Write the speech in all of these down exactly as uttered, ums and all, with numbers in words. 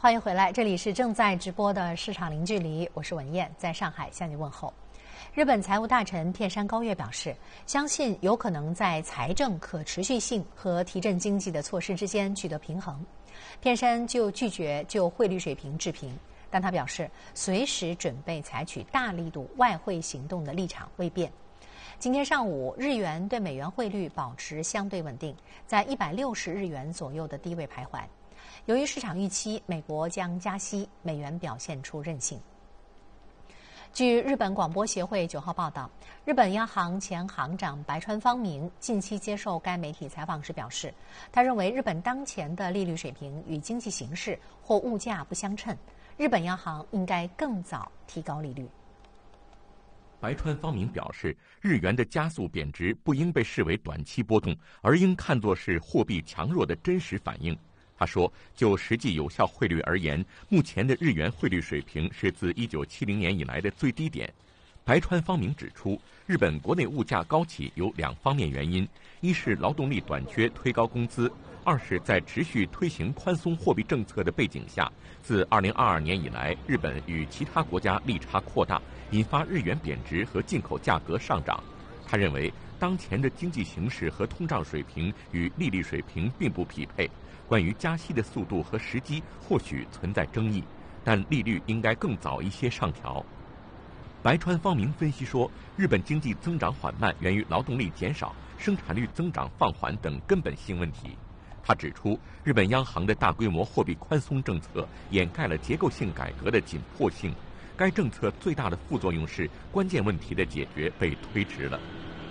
欢迎回来，这里是正在直播的市场零距离，我是文燕，在上海向你问候。日本财务大臣片山高月表示，相信有可能在财政可持续性和提振经济的措施之间取得平衡。片山就拒绝就汇率水平置评，但他表示随时准备采取大力度外汇行动的立场未变。今天上午，日元对美元汇率保持相对稳定，在一百六十日元左右的低位徘徊。由于市场预期美国将加息，美元表现出韧性。据日本广播协会九号报道，日本央行前行长白川方明近期接受该媒体采访时表示，他认为日本当前的利率水平与经济形势或物价不相称，日本央行应该更早提高利率。 白川方明表示，日元的加速贬值不应被视为短期波动，而应看作是货币强弱的真实反应。他说，就实际有效汇率而言，目前的日元汇率水平是自一九七零年以来的最低点。白川方明指出，日本国内物价高企有两方面原因，一是劳动力短缺推高工资，二是在持续推行宽松货币政策的背景下，自二零二二年以来，日本与其他国家利差扩大，引发日元贬值和进口价格上涨。他认为，当前的经济形势和通胀水平与利率水平并不匹配，关于加息的速度和时机或许存在争议，但利率应该更早一些上调。白川方明分析说，日本经济增长缓慢源于劳动力减少、生产率增长放缓等根本性问题。他指出，日本央行的大规模货币宽松政策掩盖了结构性改革的紧迫性，该政策最大的副作用是关键问题的解决被推迟了。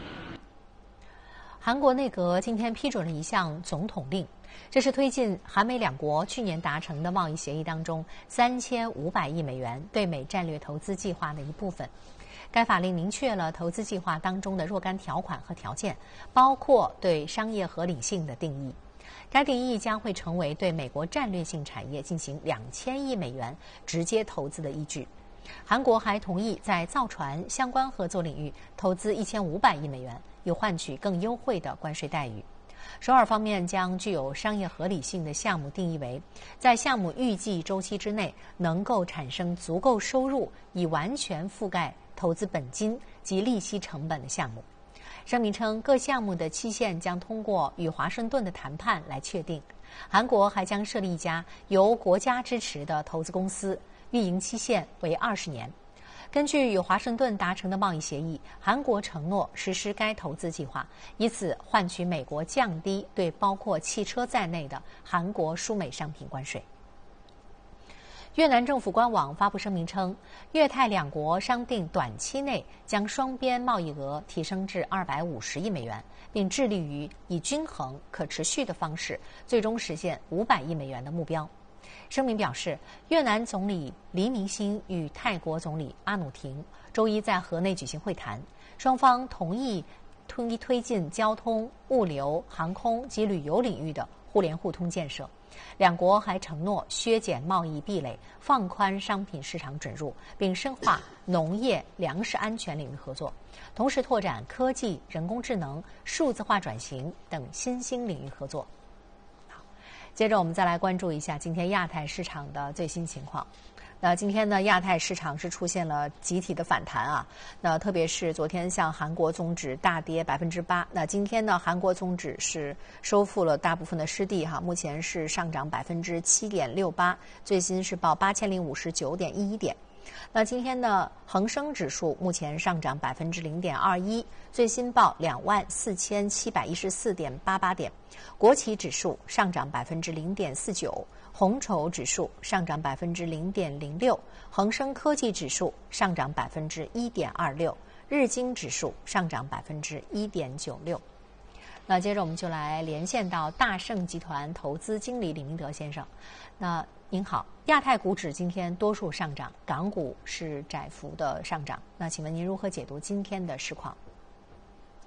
韩国内阁今天批准了一项总统令，这是推进韩美两国去年达成的贸易协议当中三千五百亿美元对美战略投资计划的一部分。该法令明确了投资计划当中的若干条款和条件，包括对商业合理性的定义。该定义将会成为对美国战略性产业进行两千亿美元直接投资的依据。韩国还同意在造船相关合作领域投资一千五百亿美元，以换取更优惠的关税待遇。首尔方面将具有商业合理性的项目定义为，在项目预计周期之内能够产生足够收入，以完全覆盖投资本金及利息成本的项目。声明称，各项目的期限将通过与华盛顿的谈判来确定。韩国还将设立一家由国家支持的投资公司，运营期限为二十年。根据与华盛顿达成的贸易协议，韩国承诺实施该投资计划，以此换取美国降低对包括汽车在内的韩国输美商品关税。越南政府官网发布声明称，越泰两国商定短期内将双边贸易额提升至二百五十亿美元，并致力于以均衡、可持续的方式最终实现五百亿美元的目标。声明表示，越南总理黎明星与泰国总理阿努廷周一在河内举行会谈，双方同意推推进交通、物流、航空及旅游领域的互联互通建设。两国还承诺削减贸易壁垒，放宽商品市场准入，并深化农业、粮食安全领域合作，同时拓展科技、人工智能、数字化转型等新兴领域合作。好，接着我们再来关注一下今天亚太市场的最新情况。那今天呢，亚太市场是出现了集体的反弹啊。那特别是昨天，像韩国综指大跌百分之八。那今天呢，韩国综指是收复了大部分的失地哈，目前是上涨百分之七点六八，最新是报八千零五十九点一一点。那今天呢，恒生指数目前上涨百分之零点二一，最新报两万四千七百一十四点八八点。国企指数上涨百分之零点四九。红筹指数上涨百分之零点零六，恒生科技指数上涨百分之一点二六，日经指数上涨百分之一点九六。那接着我们就来连线到大盛集团投资经理李明德先生。那您好，亚太股指今天多数上涨，港股是窄幅的上涨。那请问您如何解读今天的市况？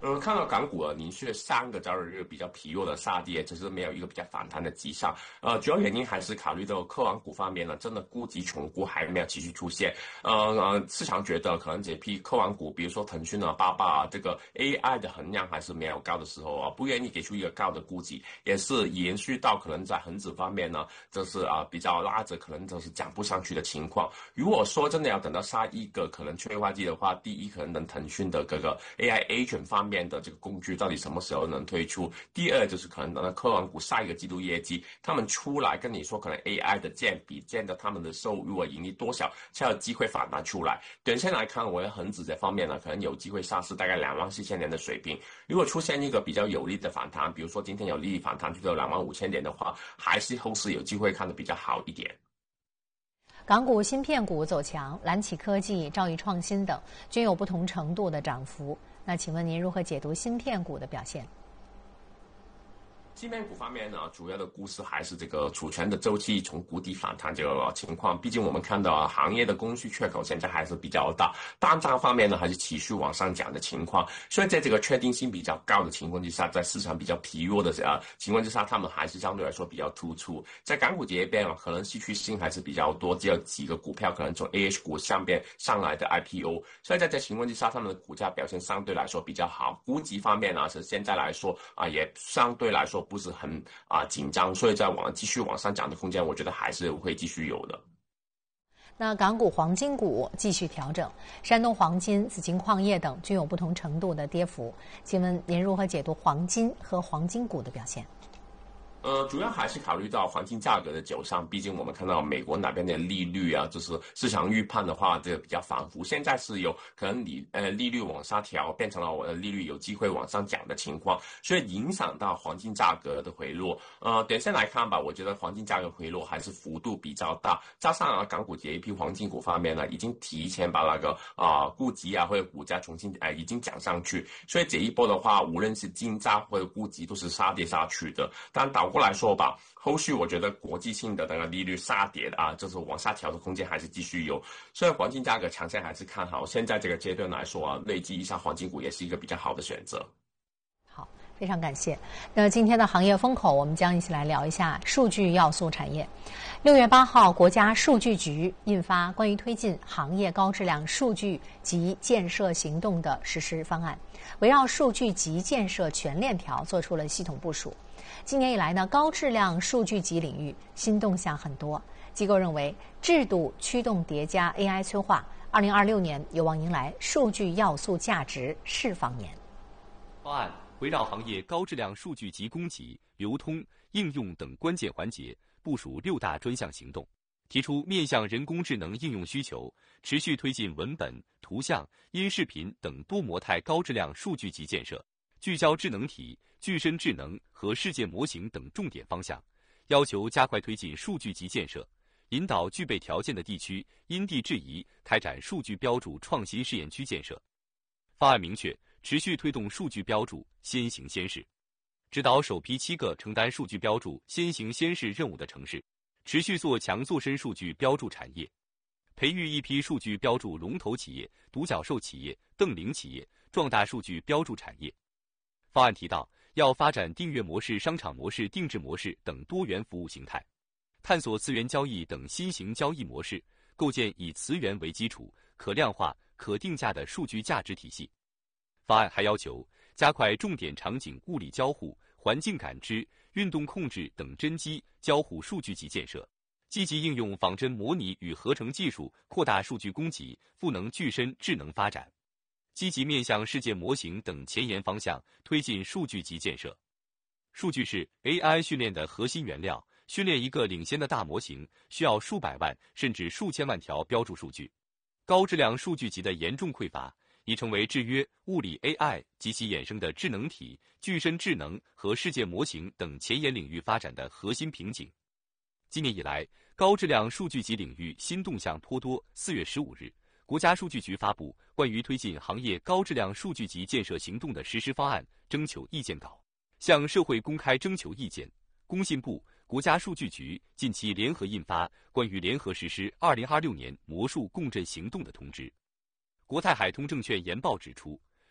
呃，看到港股啊，连续三个交易日比较疲弱的下跌，只是没有一个比较反弹的迹象。呃，主要原因还是考虑到科网股方面呢，真的估值重估还没有持续出现。呃呃，市场觉得可能这批科网股，比如说腾讯啊、巴巴啊，这个 A I 的衡量还是没有高的时候啊，不愿意给出一个高的估值，也是延续到可能在恒指方面呢，就是啊比较拉着，可能就是涨不上去的情况。如果说真的要等到下一个可能催化剂的话，第一可能等腾讯的这个 A I agent 方面的这个工具到底什么时候能推出？第二就是可能等到科网股下一个季度业绩，他们出来跟你说，可能 A I 的占比占到他们的收入啊盈利多少，才有机会反弹出来。短线来看，我的恒指这方面呢，可能有机会上市大概两万四千点的水平。如果出现一个比较有利的反弹，比如说今天有利反弹去到两万五千点的话，还是后市有机会看得比较好一点。 港股芯片股走强，蓝启科技、兆易创新等均有不同程度的涨幅。那请问您如何解读芯片股的表现？ 芯片股方面呢，主要的故事还是这个储存的周期从谷底反弹这个情况。毕竟我们看到行业的供需缺口现在还是比较大，单价方面呢还是持续往上涨的情况。所以在这个确定性比较高的情况之下，在市场比较疲弱的呃情况之下，他们还是相对来说比较突出。在港股这边啊，可能稀缺性还是比较多，只有几个股票可能从 A H 股上边上来的 I P O。所以在这情况之下，他们的股价表现相对来说比较好。估值方面呢，是现在来说啊，也相对来说不是很啊紧张，所以在往继续往上涨的空间，我觉得还是会继续有的。 那港股黄金股继续调整，山东黄金、紫金矿业等均有不同程度的跌幅。请问您如何解读黄金和黄金股的表现？ 呃，主要还是考虑到黄金价格的走向，毕竟我们看到美国那边的利率啊，就是市场预判的话，这个比较反复。现在是有可能你呃利率往下调，变成了我的利率有机会往上涨的情况，所以影响到黄金价格的回落。呃，短线来看吧，我觉得黄金价格回落还是幅度比较大，加上啊港股这一批黄金股方面呢，已经提前把那个啊、呃、估值啊或者股价重新呃已经涨上去，所以这一波的话，无论是金价或者估值都是杀跌下去的。但倒过来说吧，后续我觉得国际性的那个利率下跌啊，就是往下调的空间还是继续有。虽然黄金价格长线还是看好，现在这个阶段来说啊，累积一下黄金股也是一个比较好的选择。 好，非常感谢。那今天的行业风口，我们将一起来聊一下数据要素产业。六月八号，国家数据局印发关于推进行业高质量数据及建设行动的实施方案，围绕数据及建设全链条做出了系统部署。今年以来呢，高质量数据集领域新动向很多。机构认为，制度驱动叠加 A I 催化，二零二六年有望迎来数据要素价值释放年。 方案围绕行业高质量数据集供给、流通、应用等关键环节，部署六大专项行动，提出面向人工智能应用需求，持续推进文本、图像、音视频等多模态高质量数据集建设，聚焦智能体、具身智能和世界模型等重点方向，要求加快推进数据集建设，引导具备条件的地区因地制宜开展数据标注创新试验区建设。方案明确，持续推动数据标注先行先试，指导首批七个承担数据标注先行先试任务的城市，持续做强做深数据标注产业，培育一批数据标注龙头企业、独角兽企业、瞪羚企业，壮大数据标注产业。方案提到，要发展订阅模式、商场模式、定制模式等多元服务形态，探索资源交易等新型交易模式，构建以词源为基础、可量化、可定价的数据价值体系。方案还要求加快重点场景物理交互、环境感知、运动控制等真机交互数据集建设，积极应用仿真模拟与合成技术，扩大数据供给，赋能具身智能发展。积极面向世界模型等前沿方向推进数据集建设。数据是 A I 训练的核心原料，训练一个领先的大模型需要数百万甚至数千万条标注数据。高质量数据集的严重匮乏，已成为制约物理 A I 及其衍生的智能体、具身智能和世界模型等前沿领域发展的核心瓶颈。今年以来，高质量数据集领域新动向颇多。四月十五日，国家数据局发布关于推进行业高质量数据集建设行动的实施方案征求意见稿，向社会公开征求意见。工信部、国家数据局近期联合印发关于联合实施二零二六年魔术共振行动的通知。国泰海通证券研报指出，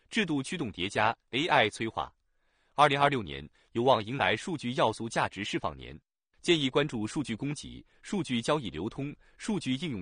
制度驱动叠加 A I 催化。二零二六年有望迎来数据要素价值释放年，建议关注数据供给、数据交易流通、数据应用